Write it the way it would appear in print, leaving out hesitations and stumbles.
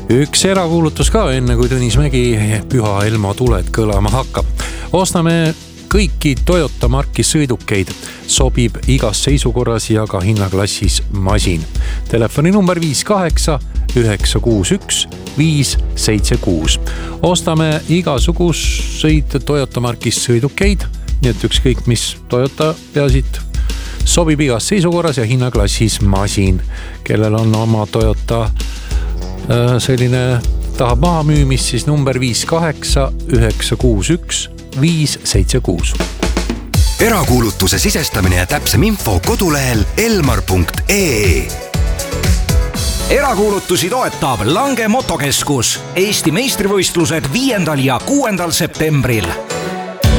Üks erakuulutus ka enne, kui Tõnis Mägi Püha Elmo tuled kõlama hakkab. Ostame kõiki Toyota marki sõidukeid. Sobib igas seisukorras ja ka hinnaklassis masin. Telefoni number 58 961 576. Ostame igasuguseid Toyota markis sõidukeid, nii et ükskõik mis Toyota peasid sobib igas seisukorras ja hinnaklassis masin. Kellel on oma Toyota selline tahab maha müümist, siis number 58 961 576. Erakuulutuse sisestamine ja täpsem info kodulehel elmar.ee. Erakuulutusi toetab Lange Motokeskus. Eesti meistrivõistlused 5. ja 6. septembril.